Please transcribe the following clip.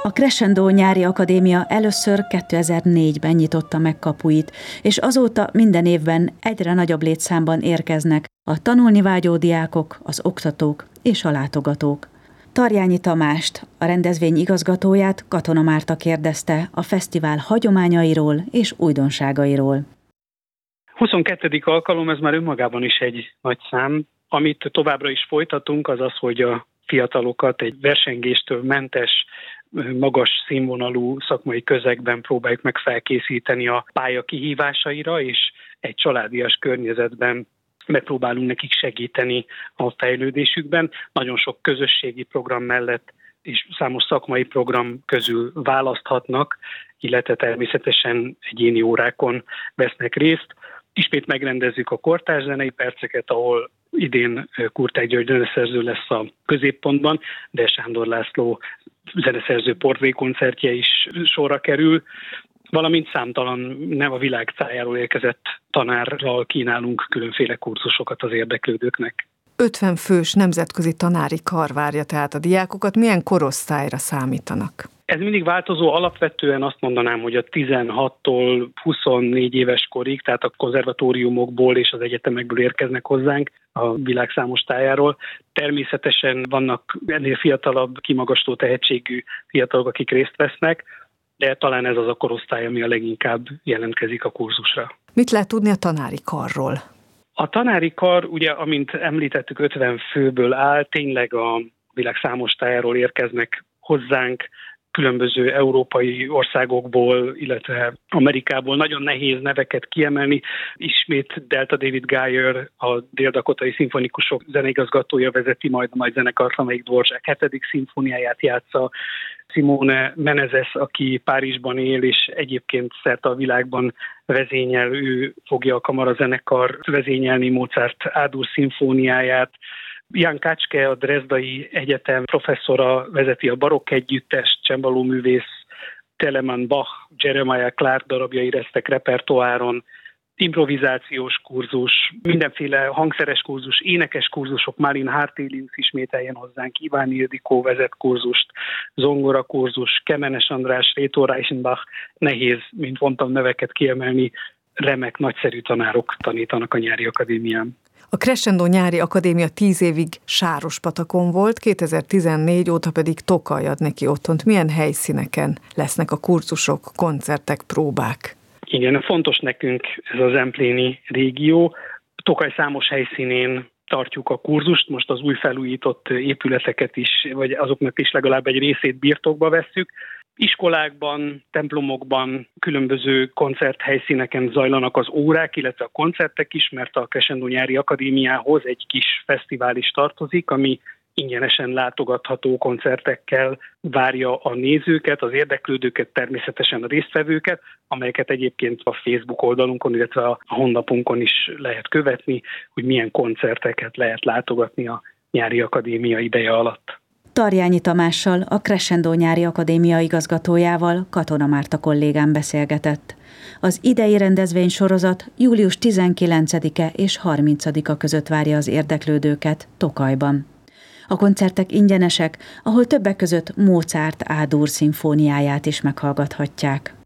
A Crescendo Nyári Akadémia először 2004-ben nyitotta meg kapuit, és azóta minden évben egyre nagyobb létszámban érkeznek a tanulni vágyó diákok, az oktatók és a látogatók. Tarjányi Tamást, a rendezvény igazgatóját Katona Márta kérdezte a fesztivál hagyományairól és újdonságairól. 22. alkalom, ez már önmagában is egy nagy szám. Amit továbbra is folytatunk, az az, hogy a fiatalokat egy versengéstől mentes, magas színvonalú szakmai közegben próbáljuk meg felkészíteni a pálya kihívásaira, és egy családias környezetben megpróbálunk nekik segíteni a fejlődésükben. Nagyon sok közösségi program mellett és számos szakmai program közül választhatnak, illetve természetesen egyéni órákon vesznek részt. Ismét megrendezzük a kortárs zenei perceket, ahol idén Kurták György zeneszerző lesz a középpontban, de Sándor László zeneszerző portrékoncertje is sorra kerül, valamint számtalan nem a világ tájáról érkezett tanárral kínálunk különféle kurzusokat az érdeklődőknek. 50 fős nemzetközi tanári kar várja tehát a diákokat. Milyen korosztályra számítanak? Ez mindig változó, alapvetően azt mondanám, hogy a 16-tól 24 éves korig, tehát a konzervatóriumokból és az egyetemekből érkeznek hozzánk a világ számos tájáról. Természetesen vannak ennél fiatalabb, kimagasló tehetségű fiatalok, akik részt vesznek, de talán ez az a korosztály, ami a leginkább jelentkezik a kurzusra. Mit lehet tudni a tanári karról? A tanári kar, ugye, amint említettük, 50 főből áll, tényleg a világ számos tájáról érkeznek hozzánk, különböző európai országokból, illetve Amerikából. Nagyon nehéz neveket kiemelni. Ismét Delta David Geyer, a dél-dakotai szimfonikusok zeneigazgatója vezeti majd a nagy zenekart, amelyik Dvorak 7. szimfóniáját játsza. Simone Menezes, aki Párizsban él, és egyébként szerte a világban vezényel, ő fogja a kamarazenekar vezényelni Mozart A-dur szimfóniáját. Jan Kacske, a Dresdai Egyetem professzora vezeti a barokk együttest, csembalóművész, Telemann Bach, Jeremiah Clark darabjai lesznek repertoáron, improvizációs kurzus, mindenféle hangszeres kurzus, énekes kurzusok, Malin Hartelius ismét eljön hozzánk, Iván Ildikó vezet kurzust, zongora kurzus, Kemenes András, Rétó Reichenbach, nehéz, mint mondtam, neveket kiemelni, remek, nagyszerű tanárok tanítanak a Nyári Akadémián. A Crescendo Nyári Akadémia 10 évig Sárospatakon volt, 2014 óta pedig Tokaj ad neki otthont. Milyen helyszíneken lesznek a kurzusok, koncertek, próbák? Igen, fontos nekünk ez az empléni régió. Tokaj számos helyszínén tartjuk a kurzust, most az új felújított épületeket is, vagy azoknak is legalább egy részét birtokba vesszük. Iskolákban, templomokban, különböző koncerthelyszíneken zajlanak az órák, illetve a koncertek is, mert a Crescendo Nyári Akadémiához egy kis fesztivál is tartozik, ami ingyenesen látogatható koncertekkel várja a nézőket, az érdeklődőket, természetesen a résztvevőket, amelyeket egyébként a Facebook oldalunkon, illetve a honlapunkon is lehet követni, hogy milyen koncerteket lehet látogatni a Nyári Akadémia ideje alatt. Tarjányi Tamással, a Crescendo Nyári Akadémia igazgatójával Katona Márta kollégám beszélgetett. Az idei rendezvény sorozat július 19-e és 30-a között várja az érdeklődőket Tokajban. A koncertek ingyenesek, ahol többek között Mozart A-dur szimfóniáját is meghallgathatják.